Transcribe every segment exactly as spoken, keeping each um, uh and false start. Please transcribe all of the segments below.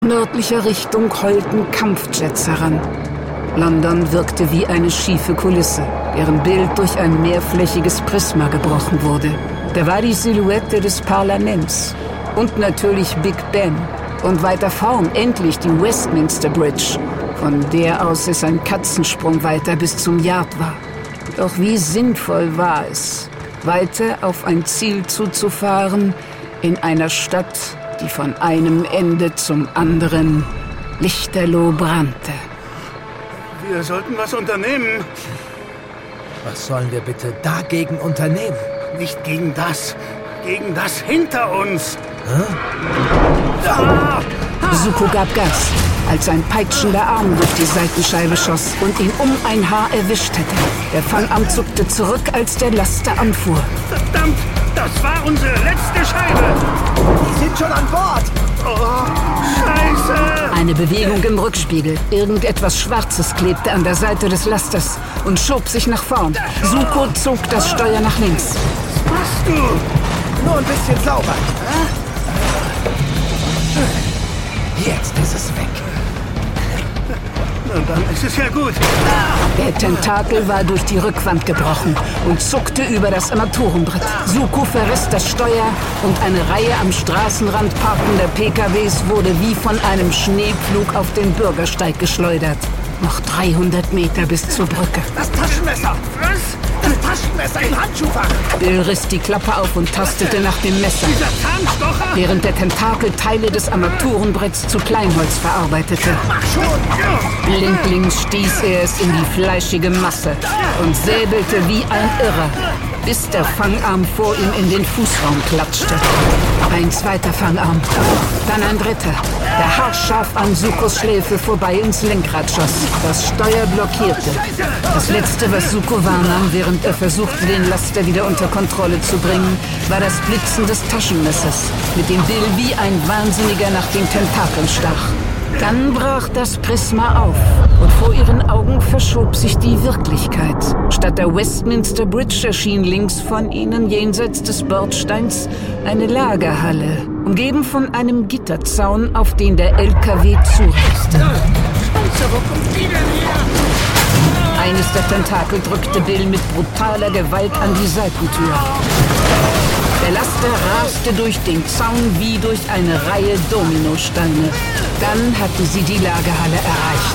nördlicher Richtung heulten Kampfjets heran. London wirkte wie eine schiefe Kulisse, deren Bild durch ein mehrflächiges Prisma gebrochen wurde. Da war die Silhouette des Parlaments und natürlich Big Ben und weiter vorn endlich die Westminster Bridge, von der aus es ein Katzensprung weiter bis zum Yard war. Doch wie sinnvoll war es, weiter auf ein Ziel zuzufahren in einer Stadt, die von einem Ende zum anderen lichterloh brannte. Wir sollten was unternehmen. Was sollen wir bitte dagegen unternehmen? Nicht gegen das, gegen das hinter uns. Hä? Da! Zuko gab Gas, als ein peitschender Arm durch die Seitenscheibe schoss und ihn um ein Haar erwischt hätte. Der Fangarm zuckte zurück, als der Laster anfuhr. Verdammt, das war unsere letzte Scheibe. Die sind schon an Bord. Oh, Scheiße! Eine Bewegung im Rückspiegel. Irgendetwas Schwarzes klebte an der Seite des Lasters und schob sich nach vorn. Zuko zog das Steuer nach links. Was machst du? Nur ein bisschen sauber. Jetzt ist es weg. Na, dann ist es ja gut. Der Tentakel war durch die Rückwand gebrochen und zuckte über das Armaturenbrett. Zuko verriss das Steuer und eine Reihe am Straßenrand parkender P K Ws wurde wie von einem Schneepflug auf den Bürgersteig geschleudert. Noch dreihundert Meter bis zur Brücke. Das Taschenmesser! Was? Das Taschenmesser im Handschuhfach! Bill riss die Klappe auf und tastete nach dem Messer, Dieser Zahnstocher! während der Tentakel Teile des Armaturenbretts zu Kleinholz verarbeitete. Mach schon! Blindlings stieß er es in die fleischige Masse und säbelte wie ein Irrer, bis der Fangarm vor ihm in den Fußraum klatschte. Ein zweiter Fangarm, dann ein dritter, der haarscharf an Zukos Schläfe vorbei ins Lenkrad schoss. Das Steuer blockierte. Das Letzte, was Zuko wahrnahm, während er versuchte, den Laster wieder unter Kontrolle zu bringen, war das Blitzen des Taschenmessers, mit dem Bill wie ein Wahnsinniger nach den Tentakeln stach. Dann brach das Prisma auf und vor ihren Augen verschob sich die Wirklichkeit. Statt der Westminster Bridge erschien links von ihnen, jenseits des Bordsteins, eine Lagerhalle, umgeben von einem Gitterzaun, auf den der L K W zureiste. Scheiße, wo kommt die denn her? Eines der Tentakel drückte Bill mit brutaler Gewalt an die Seitentür. Der Laster raste durch den Zaun wie durch eine Reihe Dominosteine. Dann hatten sie die Lagerhalle erreicht.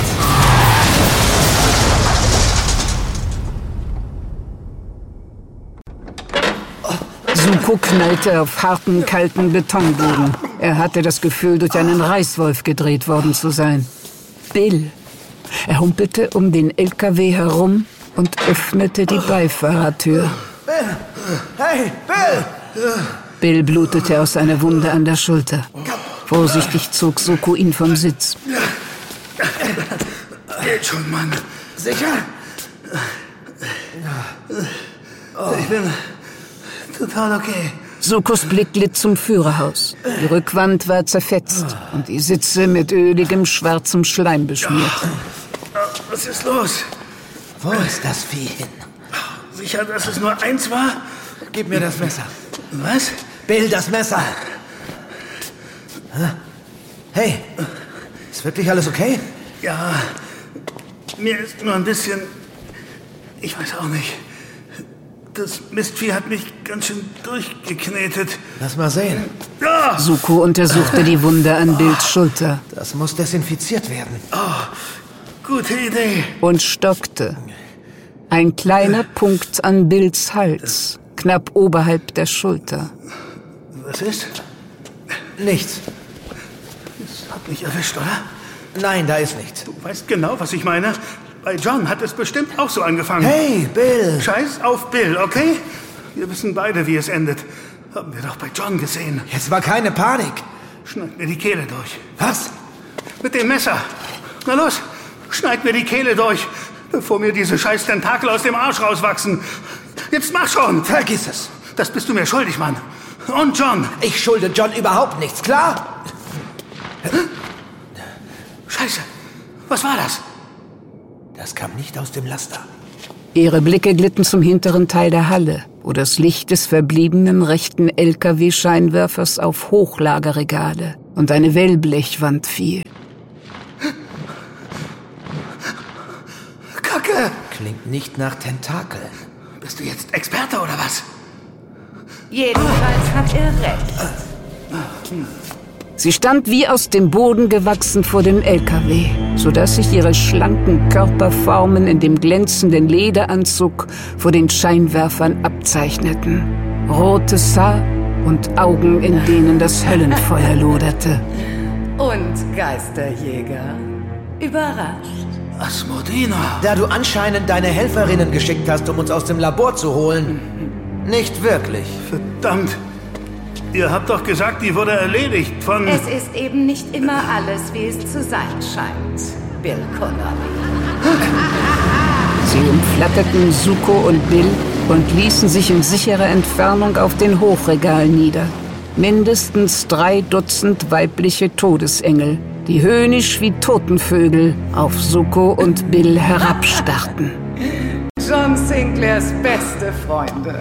Zuko knallte auf harten, kalten Betonboden. Er hatte das Gefühl, durch einen Reißwolf gedreht worden zu sein. Bill. Er humpelte um den L K W herum und öffnete die Beifahrertür. Bill! Hey, Bill! Bill blutete aus einer Wunde an der Schulter. Vorsichtig zog Zuko ihn vom Sitz. Geht schon, Mann. Sicher? Ich bin total okay. Zukos Blick glitt zum Führerhaus. Die Rückwand war zerfetzt und die Sitze mit öligem, schwarzem Schleim beschmiert. Was ist los? Wo ist das Vieh hin? Sicher, dass es nur eins war? Gib mir das Messer. Was? Bill, das Messer! Hey, ist wirklich alles okay? Ja, mir ist nur ein bisschen... Ich weiß auch nicht. Das Mistvieh hat mich ganz schön durchgeknetet. Lass mal sehen. Ja! Zuko untersuchte die Wunde an Bills Schulter. Das muss desinfiziert werden. Oh, gute Idee. Und stockte. Ein kleiner Punkt an Bills Hals, knapp oberhalb der Schulter. Was ist? Nichts. Das hat mich erwischt, oder? Nein, da ist nichts. Du weißt genau, was ich meine. Bei John hat es bestimmt auch so angefangen. Hey, Bill! Scheiß auf Bill, okay? Wir wissen beide, wie es endet. Haben wir doch bei John gesehen. Jetzt war keine Panik. Schneid mir die Kehle durch. Was? Mit dem Messer. Na los, schneid mir die Kehle durch, bevor mir diese scheiß Tentakel aus dem Arsch rauswachsen. Jetzt mach schon! Vergiss es. Das bist du mir schuldig, Mann. Und John. Ich schulde John überhaupt nichts, klar? Scheiße. Was war das? Das kam nicht aus dem Laster. Ihre Blicke glitten zum hinteren Teil der Halle, wo das Licht des verbliebenen rechten L K W-Scheinwerfers auf Hochlagerregale, und eine Wellblechwand fiel. Kacke! Klingt nicht nach Tentakeln. Bist du jetzt Experte oder was? Jedenfalls hat er recht. Sie stand wie aus dem Boden gewachsen vor dem L K W, sodass sich ihre schlanken Körperformen in dem glänzenden Lederanzug vor den Scheinwerfern abzeichneten. Rotes Haar und Augen, in denen das Höllenfeuer loderte. Und Geisterjäger. Überrascht. Asmodina. Da du anscheinend deine Helferinnen geschickt hast, um uns aus dem Labor zu holen. Nicht wirklich. Verdammt. Ihr habt doch gesagt, die wurde erledigt von... Es ist eben nicht immer alles, wie es zu sein scheint, Bill Connolly. Sie umflatterten Zuko und Bill und ließen sich in sicherer Entfernung auf den Hochregal nieder. Mindestens drei Dutzend weibliche Todesengel, die höhnisch wie Totenvögel auf Zuko und Bill herabstarrten. John Sinclairs beste Freunde.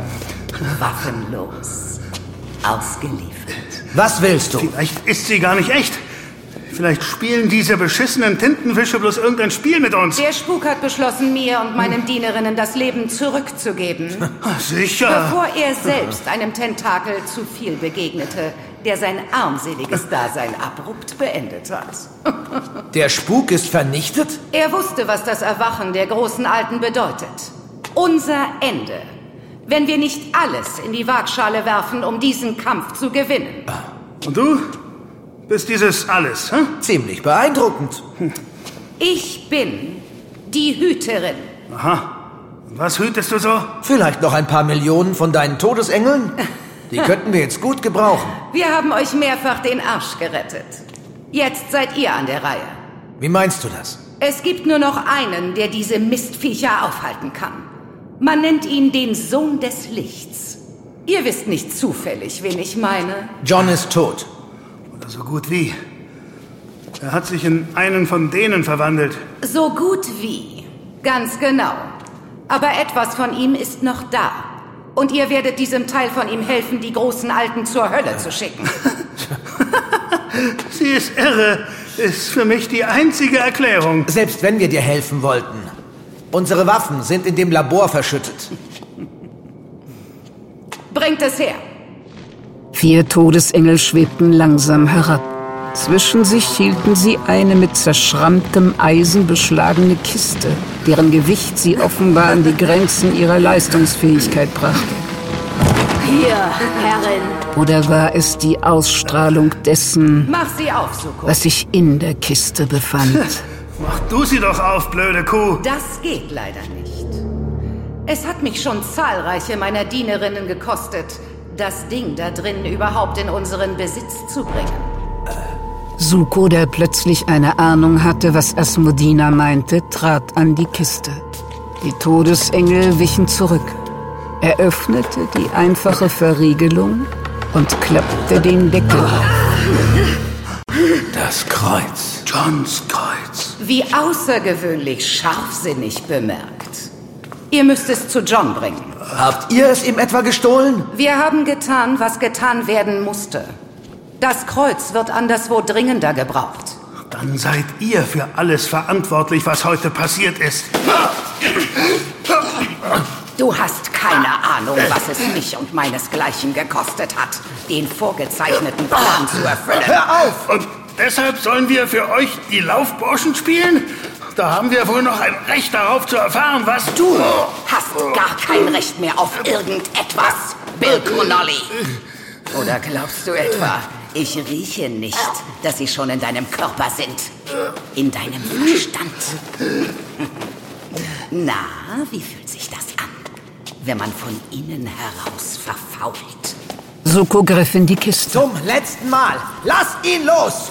Waffenlos. Ausgeliefert. Was willst du? Vielleicht ist sie gar nicht echt. Vielleicht spielen diese beschissenen Tintenfische bloß irgendein Spiel mit uns. Der Spuk hat beschlossen, mir und meinen Dienerinnen das Leben zurückzugeben. Sicher. Bevor er selbst einem Tentakel zu viel begegnete, der sein armseliges Dasein abrupt beendet hat. Der Spuk ist vernichtet? Er wusste, was das Erwachen der großen Alten bedeutet. Unser Ende. Wenn wir nicht alles in die Waagschale werfen, um diesen Kampf zu gewinnen. Und du bist dieses Alles, hä? Ziemlich beeindruckend. Ich bin die Hüterin. Aha. Und was hütest du so? Vielleicht noch ein paar Millionen von deinen Todesengeln? Die könnten wir jetzt gut gebrauchen. Wir haben euch mehrfach den Arsch gerettet. Jetzt seid ihr an der Reihe. Wie meinst du das? Es gibt nur noch einen, der diese Mistviecher aufhalten kann. Man nennt ihn den Sohn des Lichts. Ihr wisst nicht zufällig, wen ich meine. John ist tot. Oder so gut wie. Er hat sich in einen von denen verwandelt. So gut wie. Ganz genau. Aber etwas von ihm ist noch da. Und ihr werdet diesem Teil von ihm helfen, die großen Alten zur Hölle zu schicken. Sie ist irre. Ist für mich die einzige Erklärung. Selbst wenn wir dir helfen wollten. Unsere Waffen sind in dem Labor verschüttet. Bringt es her. Vier Todesengel schwebten langsam herab. Zwischen sich hielten sie eine mit zerschrammtem Eisen beschlagene Kiste, deren Gewicht sie offenbar an die Grenzen ihrer Leistungsfähigkeit brachte. Hier, Herrin. Oder war es die Ausstrahlung dessen, Mach sie auf, Zuko. was sich in der Kiste befand? Mach du sie doch auf, blöde Kuh. Das geht leider nicht. Es hat mich schon zahlreiche meiner Dienerinnen gekostet, das Ding da drin überhaupt in unseren Besitz zu bringen. Zuko, der plötzlich eine Ahnung hatte, was Asmodina meinte, trat an die Kiste. Die Todesengel wichen zurück. Er öffnete die einfache Verriegelung und klappte den Deckel auf. Das Kreuz. Johns Kreuz. Wie außergewöhnlich scharfsinnig bemerkt. Ihr müsst es zu John bringen. Habt ihr es ihm etwa gestohlen? Wir haben getan, was getan werden musste. Das Kreuz wird anderswo dringender gebraucht. Dann seid ihr für alles verantwortlich, was heute passiert ist. Du hast keine Ahnung, was es mich und meinesgleichen gekostet hat, den vorgezeichneten Plan zu erfüllen. Hör auf! Und deshalb sollen wir für euch die Laufburschen spielen? Da haben wir wohl noch ein Recht darauf zu erfahren, was Du hast gar kein Recht mehr auf irgendetwas, Bill Connolly. Oder glaubst du etwa, ich rieche nicht, dass sie schon in deinem Körper sind? In deinem Verstand? Na, wie fühlt sich das an, wenn man von innen heraus verfault? Zuko griff in die Kiste. Zum letzten Mal. Lass ihn los!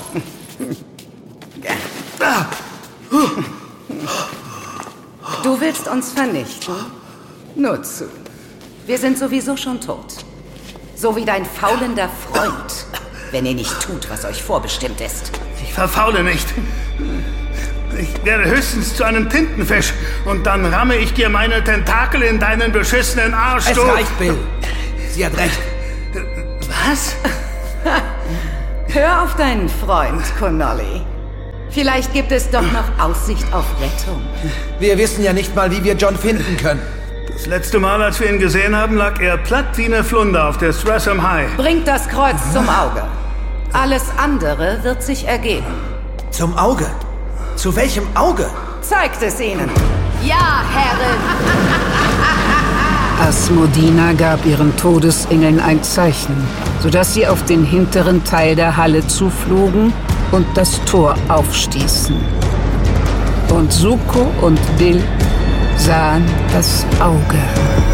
Du willst uns vernichten? Nur zu. Wir sind sowieso schon tot. So wie dein faulender Freund, wenn ihr nicht tut, was euch vorbestimmt ist. Ich verfaule nicht. Ich werde höchstens zu einem Tintenfisch und dann ramme ich dir meine Tentakel in deinen beschissenen Arsch. Es du. reicht, Bill. Sie hat recht. Was? Hör auf deinen Freund, Connolly. Vielleicht gibt es doch noch Aussicht auf Rettung. Wir wissen ja nicht mal, wie wir John finden können. Das letzte Mal, als wir ihn gesehen haben, lag er platt wie eine Flunder auf der Stratham High. Bringt das Kreuz zum Auge. Alles andere wird sich ergeben. Zum Auge? Zu welchem Auge? Zeigt es ihnen. Ja, Herrin. Asmodina gab ihren Todesengeln ein Zeichen, sodass sie auf den hinteren Teil der Halle zuflogen und das Tor aufstießen. Und Zuko und Bill sahen das Auge.